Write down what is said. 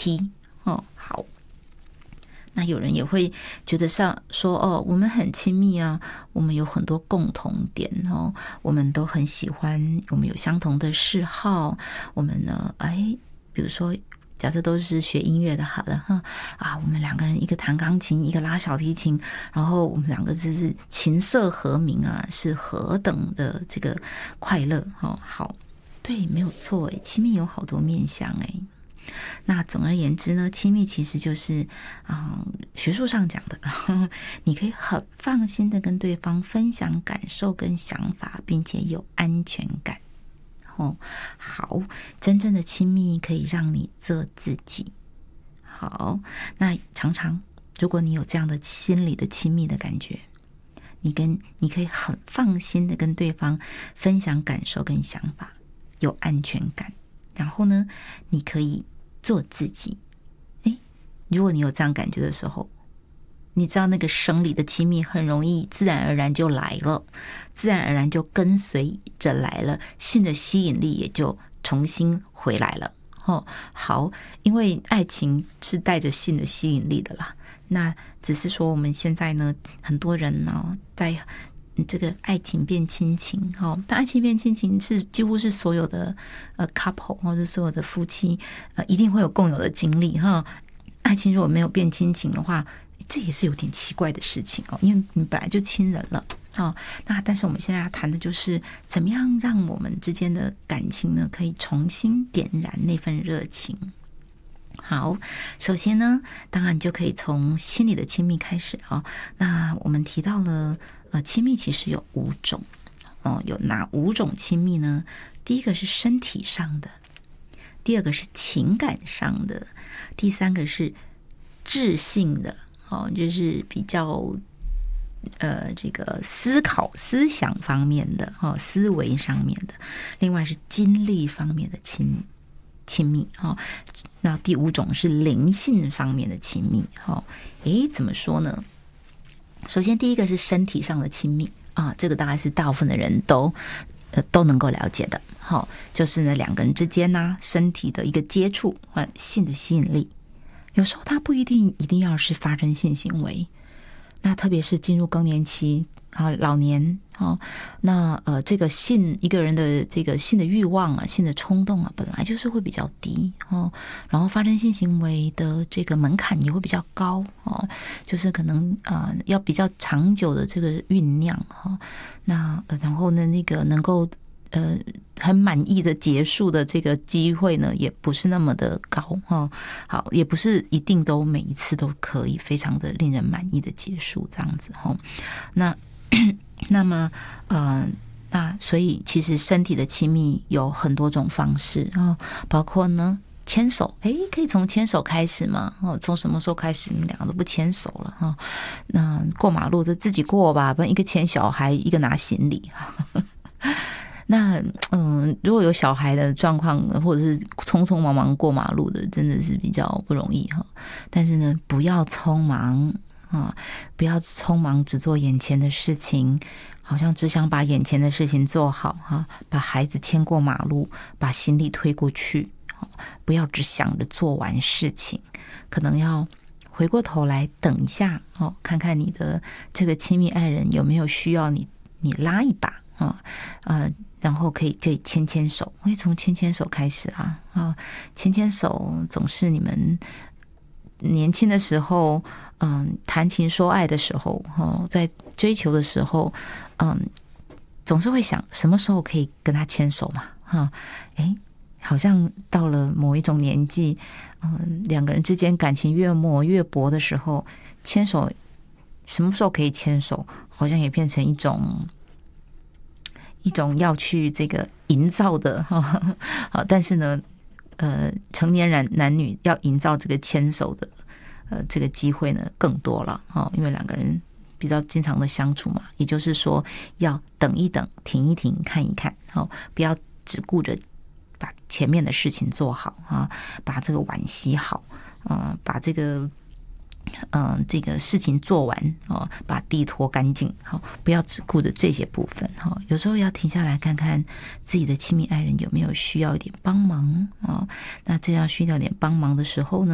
T 好。那有人也会觉得说我们很亲密啊，我们有很多共同点我们都很喜欢，我们有相同的嗜好，我们呢比如说假设都是学音乐的好了我们两个人一个弹钢琴，一个拉小提琴，然后我们两个就是琴瑟和鸣啊，是何等的这个快乐好，对，没有错亲密有好多面向那总而言之呢，亲密其实就是学术上讲的你可以很放心的跟对方分享感受跟想法，并且有安全感好，真正的亲密可以让你做自己。好，那常常如果你有这样的心理的亲密的感觉，你可以很放心的跟对方分享感受跟想法，有安全感，然后呢你可以做自己。如果你有这样感觉的时候，你知道那个生理的亲密很容易自然而然就来了，自然而然就跟随着来了，性的吸引力也就重新回来了好，因为爱情是带着性的吸引力的啦，那只是说我们现在呢，很多人呢在这个爱情变亲情但爱情变亲情是几乎是所有的couple 或者所有的夫妻一定会有共有的经历爱情如果没有变亲情的话，这也是有点奇怪的事情因为你本来就亲人了那但是我们现在要谈的就是怎么样让我们之间的感情呢可以重新点燃那份热情。好，首先呢，当然你就可以从心理的亲密开始那我们提到了亲密其实有5种有哪5种亲密呢？第一个是身体上的，第二个是情感上的，第三个是智性的就是比较这个思想方面的思维上面的，另外是精力方面的亲密那第5种是灵性方面的亲密怎么说呢？首先第一个是身体上的亲密这个大概是大部分的人都能够了解的就是呢两个人之间身体的一个接触性的吸引力，有时候它不一定要是发生性行为，那特别是进入更年期老年那这个一个人的这个性的欲望性的冲动本来就是会比较低然后发生性行为的这个门槛也会比较高就是可能要比较长久的这个酝酿那然后呢那个能够很满意的结束的这个机会呢也不是那么的高好，也不是一定都每一次都可以非常的令人满意的结束这样子那么那所以其实身体的亲密有很多种方式包括呢牵手可以从牵手开始嘛从什么时候开始你们两个都不牵手了那过马路就自己过吧，不然一个牵小孩一个拿行李那如果有小孩的状况，或者是匆匆忙忙过马路的，真的是比较不容易但是呢不要匆忙不要匆忙只做眼前的事情，好像只想把眼前的事情做好把孩子牵过马路，把行李推过去不要只想着做完事情，可能要回过头来等一下看看你的这个亲密爱人有没有需要你拉一把然后可以牵手，会从牵手开始牵手总是你们年轻的时候谈情说爱的时候在追求的时候总是会想什么时候可以跟他牵手嘛好像到了某一种年纪两个人之间感情越磨越薄的时候，牵手什么时候可以牵手好像也变成一种要去这个营造的但是呢成年男女要营造这个牵手的这个机会呢更多了因为两个人比较经常的相处嘛，也就是说要等一等，停一停，看一看不要只顾着把前面的事情做好把这个碗洗好把这个事情做完把地拖干净不要只顾着这些部分有时候要停下来看看自己的亲密爱人有没有需要一点帮忙那这样需要一点帮忙的时候呢